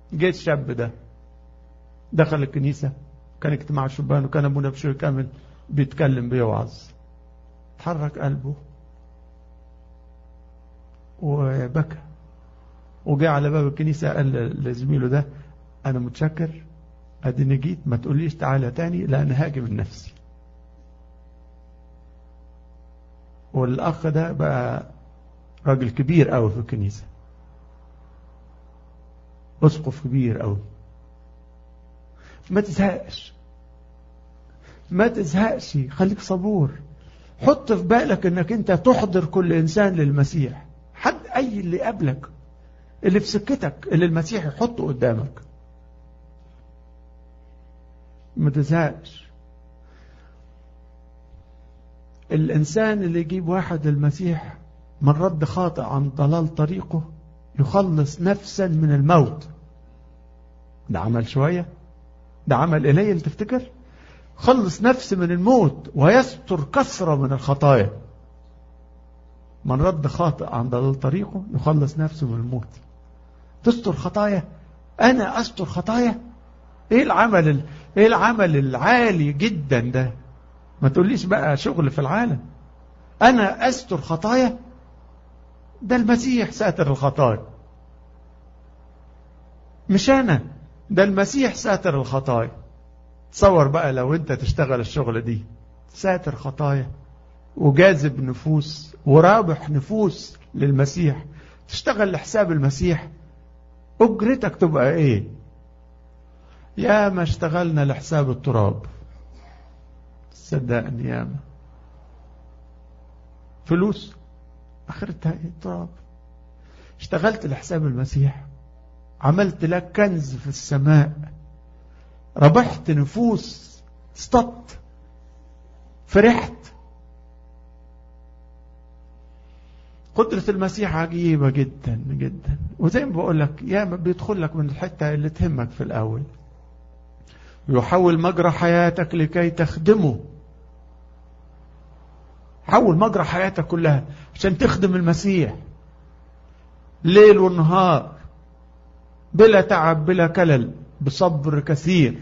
جه الشاب ده دخل الكنيسة، كان اجتماع شبان، وكان ابونا بشوي كامل بيتكلم بيوعظ. تحرك قلبه وبكى، وجاء على باب الكنيسة قال لزميله ده: أنا متشكر، أديني جيت، ما تقوليش تعالى تاني لأن هاجم نفسي. والأخ ده بقى راجل كبير قوي في الكنيسة، أسقف كبير قوي. ما تزهقش، ما تزهقش، خليك صبور. حط في بالك انك انت تحضر كل انسان للمسيح، حد اي اللي قبلك، اللي في سكتك، اللي المسيح يحطه قدامك. ما تزهقش. الانسان اللي يجيب واحد للمسيح من رد خاطئ عن ضلال طريقه يخلص نفسا من الموت. ده عمل شوية، ده عمل قليل تفتكر؟ خلص نفس من الموت ويستر كثرة من الخطايا. من رد خاطئ عن ضلال طريقه يخلص نفسه من الموت. تستر خطايا؟ أنا أستر خطايا؟ إيه العمل العالي جدا ده؟ ما تقوليش بقى شغل في العالم. أنا أستر خطايا؟ ده المسيح ساتر الخطايا، مش أنا، ده المسيح ساتر الخطايا. تصور بقى لو أنت تشتغل الشغل دي، ساتر خطايا وجاذب نفوس ورابح نفوس للمسيح، تشتغل لحساب المسيح، أجرتك تبقى إيه؟ يا ما اشتغلنا لحساب التراب، صدقني يا ما فلوس آخرتها إيه؟ التراب. اشتغلت لحساب المسيح، عملت لك كنز في السماء، ربحت نفوس، اصطدت، فرحت. قدرة المسيح عجيبة جدا جدا. وزي ما بقول لك، يا ما بيدخل لك من الحتة اللي تهمك في الأول، يحول مجرى حياتك لكي تخدمه. حول مجرى حياتك كلها عشان تخدم المسيح ليل ونهار، بلا تعب بلا كلل، بصبر كثير.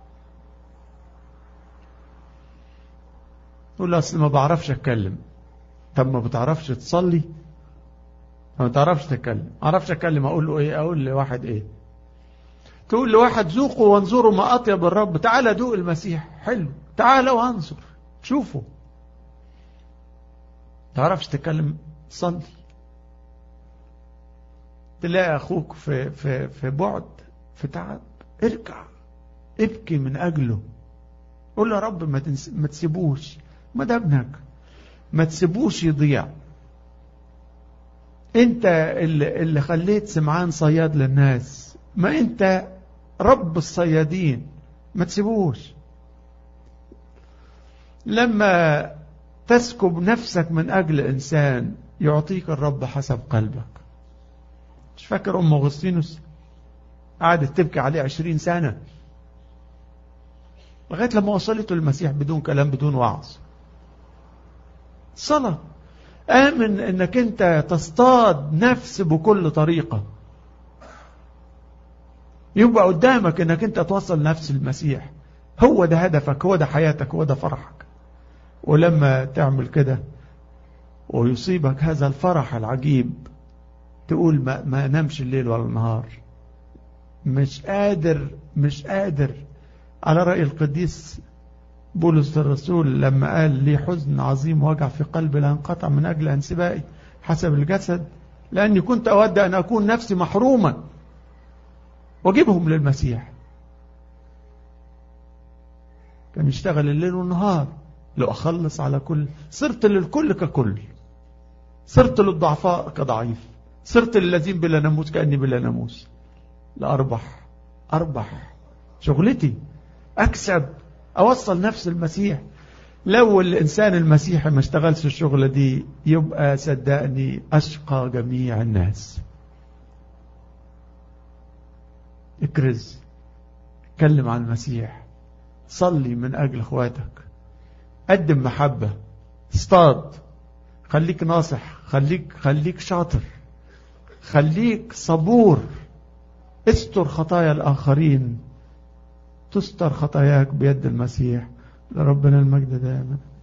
تقول أصل ما بعرفش أتكلم. طب ما بتعرفش تصلي؟ ما بتعرفش تتكلم. ما أعرفش أتكلم، أقول له إيه؟ أقول لواحد إيه؟ تقول لواحد: ذوقوا وانظروا ما أطيب الرب. تعال دوق المسيح، حلو، تعال وانظر شوفوا. تعرفش تتكلم؟ صلي. تلاقي أخوك في بعد، في تعب، اركع ابكي من أجله. قول له: يا رب ما تسيبوش، ما ده ابنك، ما تسيبوش يضيع. انت اللي خليت سمعان صياد للناس، ما انت رب الصيادين، ما تسيبوش. لما تسكب نفسك من أجل إنسان يعطيك الرب حسب قلبك. مش فاكر أم أغسطينوس قعدت تبكي عليه 20 سنة لغاية لما وصلته المسيح بدون كلام بدون وعظ. صلاة. آمن أنك أنت تصطاد نفس بكل طريقة، يبقى قدامك أنك أنت توصل نفس المسيح. هو ده هدفك، هو ده حياتك، هو ده فرحك. ولما تعمل كده ويصيبك هذا الفرح العجيب، تقول ما نمشي الليل ولا النهار، مش قادر. على رأي القديس بولس الرسول لما قال: لي حزن عظيم وجع في قلبي لا انقطع من أجل انسبائي حسب الجسد، لأني كنت أود أن أكون نفسي محروما وأجيبهم للمسيح. كان يشتغل الليل والنهار لو أخلص على كل. صرت للكل ككل، صرت للضعفاء كضعيف، صرت للذين بلا ناموس كأني بلا ناموس. أربح شغلتي، أكسب، أوصل نفس المسيح. لو الإنسان المسيحي ما اشتغلش الشغلة دي، يبقى صدقني أشقى جميع الناس. اكرز، اتكلم عن المسيح، صلي من أجل اخواتك، قدم محبة، اصطاد، خليك ناصح، خليك شاطر، خليك صبور. استر خطايا الآخرين تستر خطاياك بيد المسيح. لربنا المجد دائما.